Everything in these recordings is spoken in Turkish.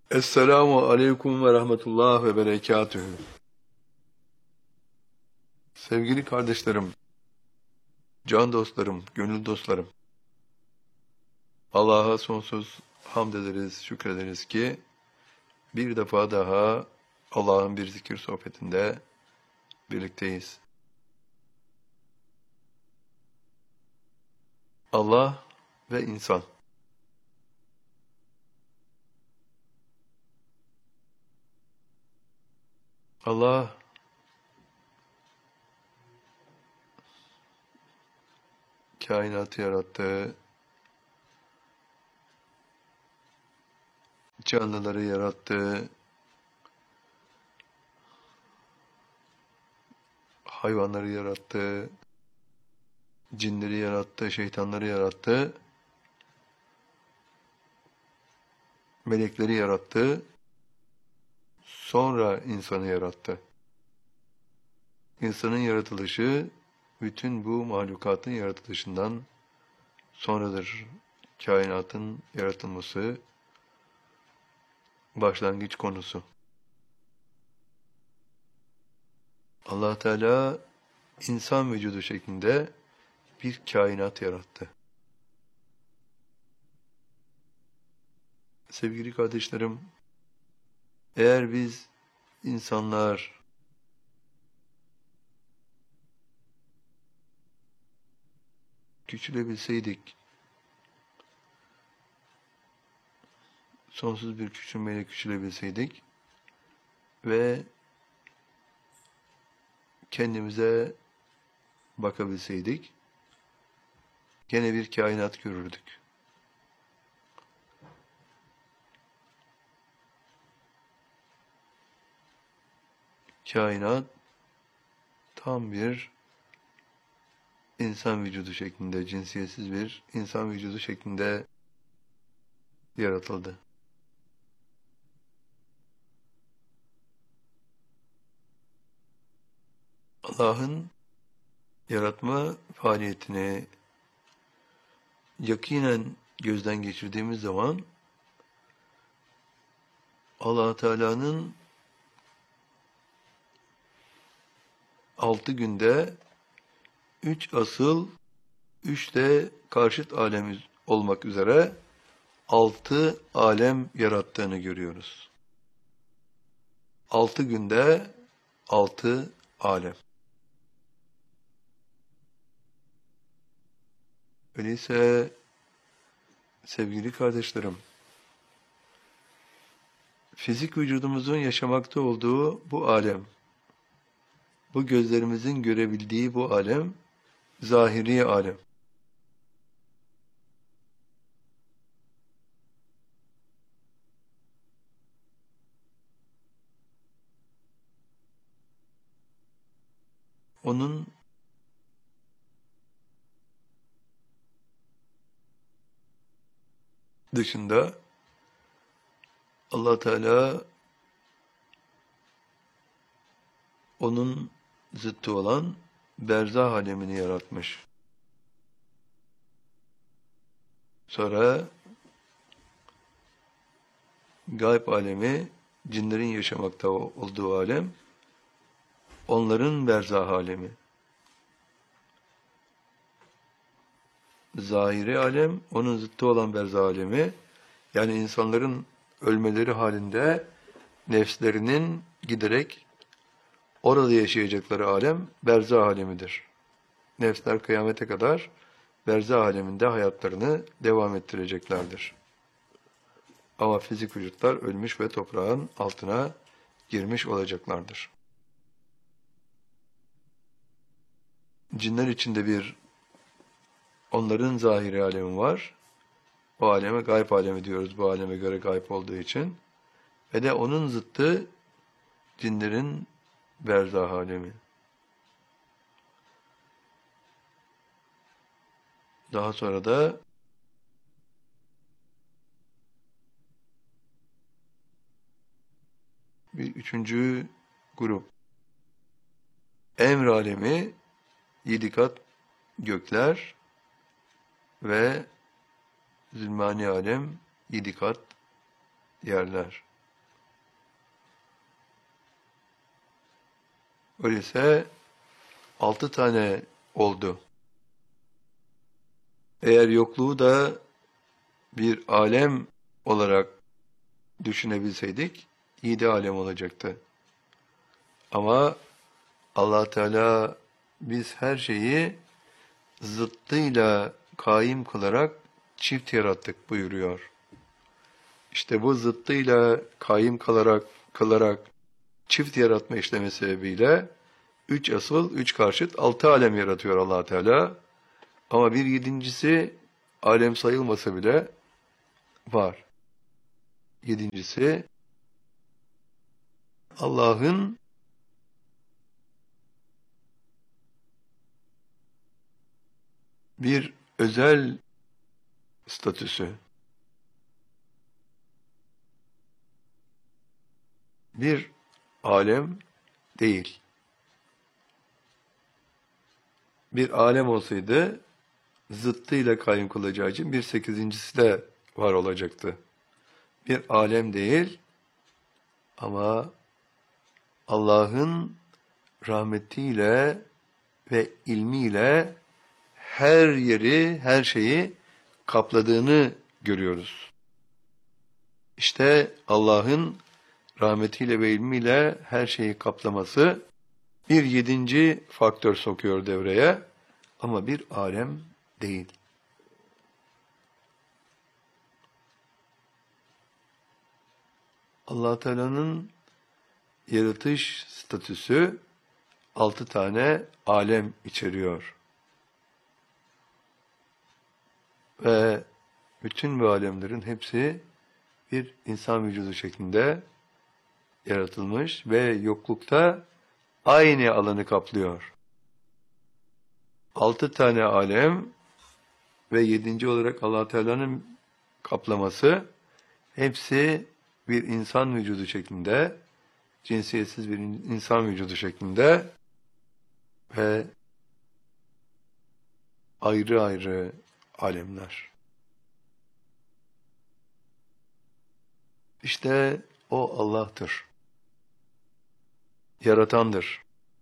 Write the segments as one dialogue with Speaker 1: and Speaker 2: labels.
Speaker 1: Esselamu aleyküm ve rahmetullah ve berekatühü. Sevgili kardeşlerim, can dostlarım, gönül dostlarım. Allah'a sonsuz hamd ederiz, şükrederiz ki bir defa daha Allah'ın bir zikir sohbetinde birlikteyiz. Allah ve insan. Allah kainatı yarattı, canlıları yarattı, hayvanları yarattı, cinleri yarattı, şeytanları yarattı, melekleri yarattı, sonra insanı yarattı. İnsanın yaratılışı, bütün bu mahlukatın yaratılışından sonradır. Kainatın yaratılması, başlangıç konusu. Allah Teala insan vücudu şeklinde bir kainat yarattı. Sevgili kardeşlerim, eğer biz insanlar küçülebilseydik, sonsuz bir küçülmeyle küçülebilseydik ve kendimize bakabilseydik, gene bir kainat görürdük. Kainat tam bir insan vücudu şeklinde, cinsiyetsiz bir insan vücudu şeklinde yaratıldı. Allah'ın yaratma faaliyetini yakinen gözden geçirdiğimiz zaman Allah Teala'nın 6 günde 3 asıl, 3 de karşıt alem olmak üzere 6 alem yarattığını görüyoruz. 6 günde 6 alem. Öyleyse sevgili kardeşlerim, fizik vücudumuzun yaşamakta olduğu bu alem, bu gözlerimizin görebildiği bu alem, zahiri alem. Onun dışında Allah Teala onun zıttı olan berzah alemini yaratmış. Sonra gayb alemi, cinlerin yaşamakta olduğu alem, onların berzah alemi. Zahiri alem, onun zıttı olan berzah alemi, yani insanların ölmeleri halinde nefslerinin giderek orada yaşayacakları alem berzah alemidir. Nefsler kıyamete kadar berzah aleminde hayatlarını devam ettireceklerdir. Ama fizik vücutlar ölmüş ve toprağın altına girmiş olacaklardır. Cinler içinde bir onların zahiri alemi var. O aleme gayb alemi diyoruz, bu aleme göre gayb olduğu için. Ve de onun zıttı cinlerin berzah alemi. Daha sonra da bir üçüncü grup. Emr alemi, 7 kat gökler ve zulmani alem, 7 kat yerler. Öyleyse 6 tane oldu. Eğer yokluğu da bir alem olarak düşünebilseydik, 7 alem olacaktı. Ama Allah Teala biz her şeyi zıttıyla kaim kılarak çift yarattık buyuruyor. İşte bu zıttıyla kaim kılarak çift yaratma işlemi sebebiyle 3 asıl, 3 karşıt, 6 alem yaratıyor Allah Teala. Ama bir yedincisi alem sayılmasa bile var. Yedincisi Allah'ın bir özel statüsü. Bir alem değil. Bir alem olsaydı zıttıyla kayyum kılacağı için bir sekizincisi de var olacaktı. Bir alem değil ama Allah'ın rahmetiyle ve ilmiyle her yeri, her şeyi kapladığını görüyoruz. İşte Allah'ın rahmetiyle ve ilmiyle her şeyi kaplaması bir yedinci faktör sokuyor devreye ama bir alem değil. Allah Teala'nın yaratış statüsü 6 tane alem içeriyor. Ve bütün bu alemlerin hepsi bir insan vücudu şeklinde yaratılmış ve yoklukta aynı alanı kaplıyor. 6 tane alem ve 7. olarak Allah Teala'nın kaplaması hepsi bir insan vücudu şeklinde, cinsiyetsiz bir insan vücudu şeklinde ve ayrı ayrı alemler. İşte o Allah'tır. Yaratandır.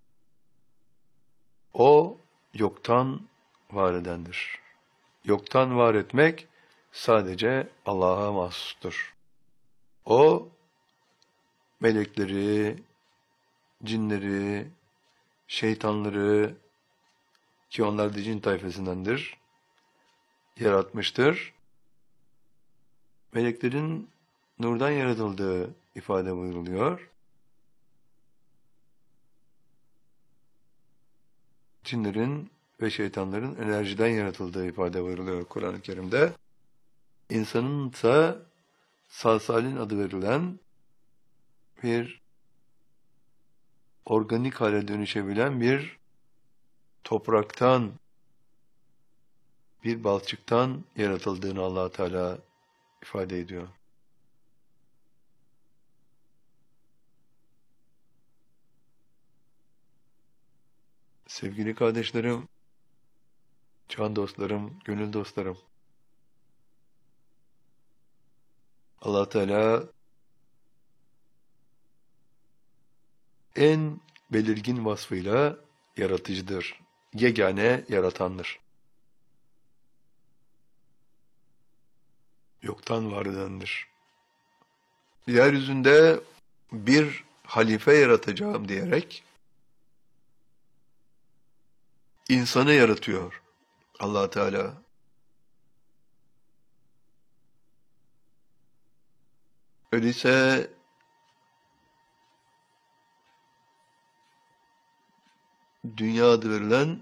Speaker 1: O yoktan var edendir. Yoktan var etmek sadece Allah'a mahsustur. O melekleri, cinleri, şeytanları ki onlar da cin tayfasındandır, yaratmıştır. Meleklerin nurdan yaratıldığı ifade buyuruluyor. Cinlerin ve şeytanların enerjiden yaratıldığı ifade buyuruluyor Kur'an-ı Kerim'de. İnsanın ise salsalin adı verilen bir organik hale dönüşebilen bir topraktan, bir balçıktan yaratıldığını Allah Teala ifade ediyor. Sevgili kardeşlerim, can dostlarım, gönül dostlarım, Allah Teala en belirgin vasfıyla yaratıcıdır. Yegane yaratandır. Yoktan var edendir. Yeryüzünde bir halife yaratacağım diyerek insanı yaratıyor Allah Teala. Öyleyse dünya adı verilen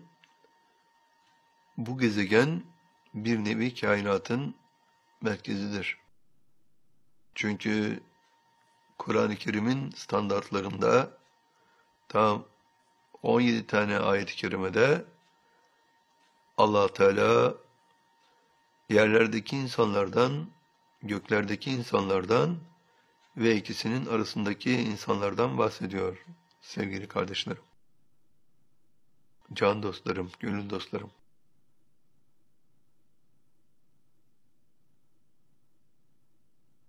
Speaker 1: bu gezegen bir nevi kainatın merkezidir. Çünkü Kur'an-ı Kerim'in standartlarında tam 17 tane ayet-i kerimede Allah Teala yerlerdeki insanlardan, göklerdeki insanlardan ve ikisinin arasındaki insanlardan bahsediyor sevgili kardeşlerim. Can dostlarım, gönül dostlarım.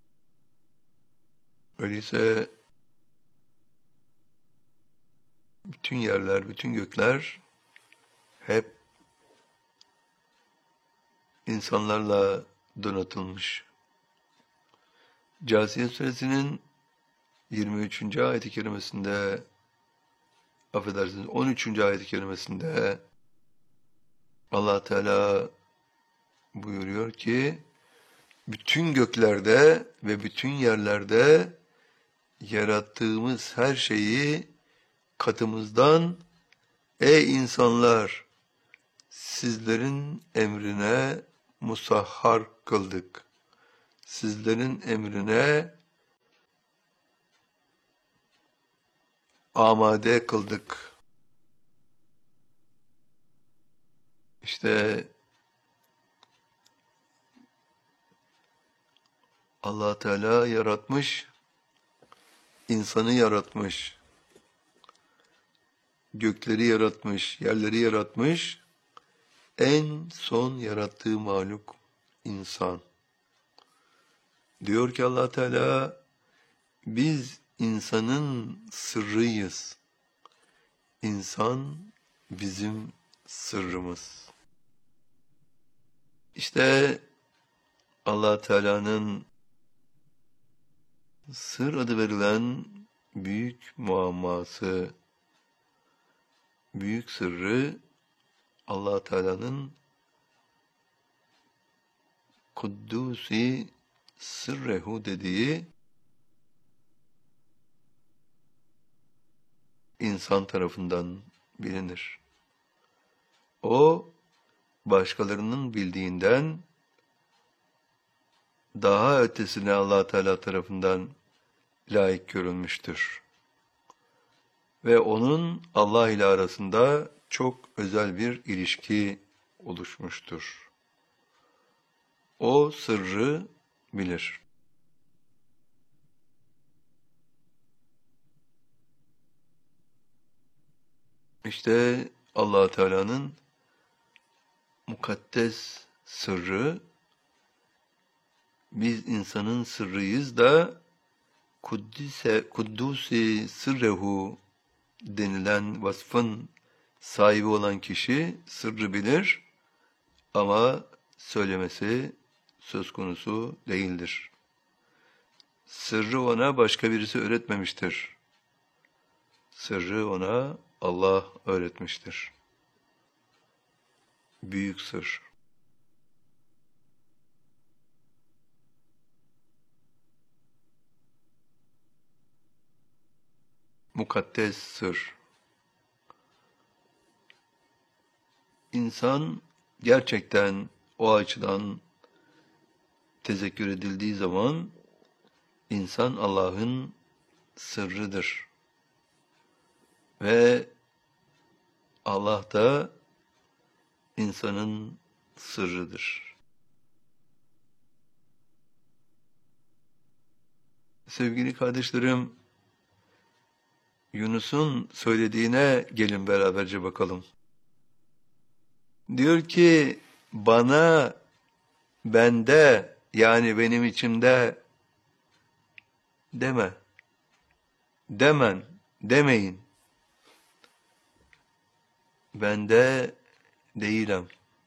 Speaker 1: Öyleyse bütün yerler, bütün gökler hep insanlarla donatılmış. Câsiye suresinin 23. ayet-i kerimesinde, affedersiniz 13. ayet-i kerimesinde Allah Teala buyuruyor ki bütün göklerde ve bütün yerlerde yarattığımız her şeyi katımızdan ey insanlar sizlerin emrine musahhar kıldık. Sizlerin emrine amade kıldık. İşte Allah Teala yaratmış, insanı yaratmış, gökleri yaratmış, yerleri yaratmış, en son yarattığı mahluk insan. Diyor ki Allah Teala, biz insanın sırrıyız. İnsan bizim sırrımız. İşte Allah Teala'nın sır adı verilen büyük muamması, büyük sırrı Allah Teala'nın Kuddusi Sırrehu dediği insan tarafından bilinir. O başkalarının bildiğinden daha ötesine Allah Teala tarafından layık görülmüştür. Ve onun Allah ile arasında çok özel bir ilişki oluşmuştur. O sırrı bilir. İşte Allah Teala'nın mukaddes sırrı, biz insanın sırrıyız da Kuddusi Sırrehu denilen vasfın sahibi olan kişi sırrı bilir ama söylemesi söz konusu değildir. Sırrı ona başka birisi öğretmemiştir. Sırrı ona Allah öğretmiştir. Büyük sır. Mukaddes sır. İnsan gerçekten o açıdan tezekkür edildiği zaman insan Allah'ın sırrıdır. Ve Allah da insanın sırrıdır. Sevgili kardeşlerim, Yunus'un söylediğine gelin beraberce bakalım. Diyor ki, bana, bende, yani benim içimde deme. Demen, demeyin. Bende değilim.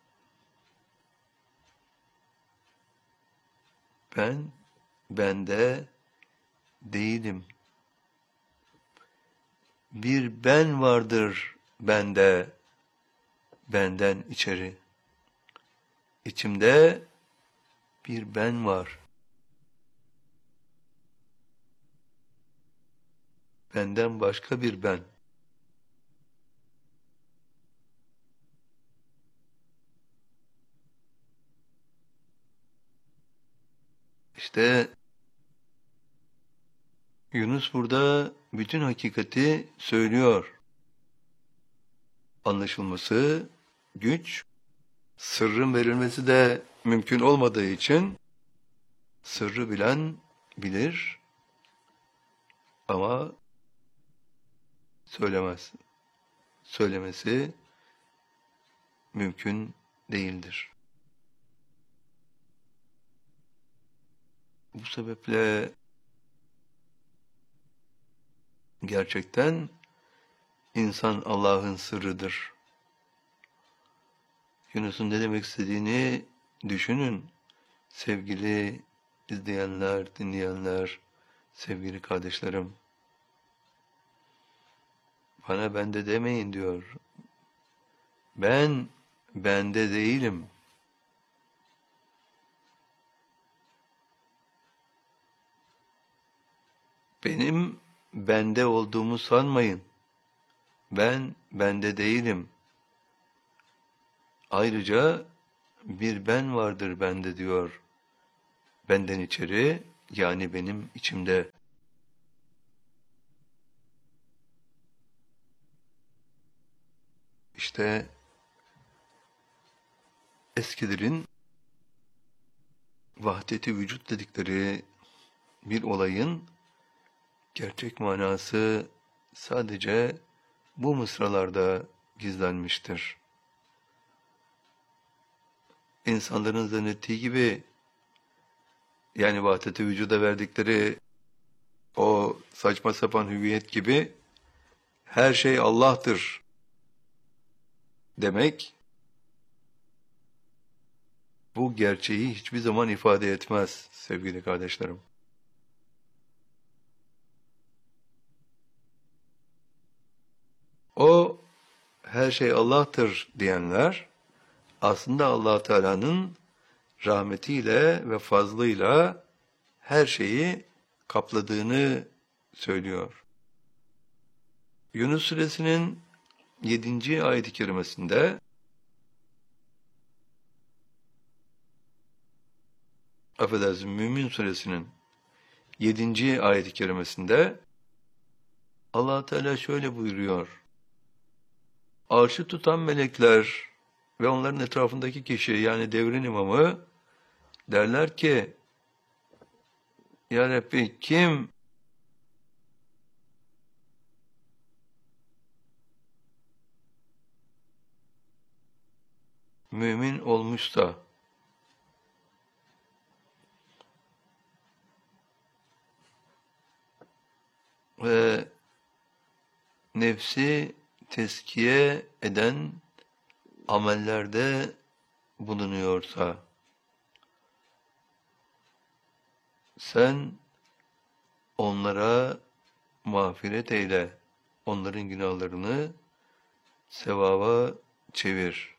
Speaker 1: Ben, bende değilim. Bir ben vardır bende, benden içeri. İçimde bir ben var. Benden başka bir ben. İşte Yunus burada bütün hakikati söylüyor. Anlaşılması güç, sırrın verilmesi de mümkün olmadığı için sırrı bilen bilir ama söylemez. Söylemesi mümkün değildir. Bu sebeple gerçekten İnsan Allah'ın sırrıdır. Yunus'un ne demek istediğini düşünün. Sevgili izleyenler, dinleyenler, sevgili kardeşlerim. Bana bende demeyin diyor. Ben bende değilim. Benim bende olduğumu sanmayın. Ben bende değilim. Ayrıca bir ben vardır bende diyor. Benden içeri, yani benim içimde. İşte eskilerin vahdeti vücut dedikleri bir olayın gerçek manası sadece bu mısralarda gizlenmiştir. İnsanların zannettiği gibi, yani vahdeti vücuda verdikleri o saçma sapan hüviyet gibi her şey Allah'tır demek, bu gerçeği hiçbir zaman ifade etmez sevgili kardeşlerim. O her şey Allah'tır diyenler aslında Allah Teala'nın rahmetiyle ve fazlıyla her şeyi kapladığını söylüyor. Yunus suresinin 7. ayet-i kerimesinde, affedersiniz, Mümin suresinin 7. ayet-i kerimesinde Allah Teala şöyle buyuruyor. Arşı tutan melekler ve onların etrafındaki kişi, yani devrin imamı derler ki, Ya Rabbi, kim mümin olmuşsa ve nefsi tezkiye eden amellerde bulunuyorsa, sen onlara mağfiret eyle, onların günahlarını sevaba çevir.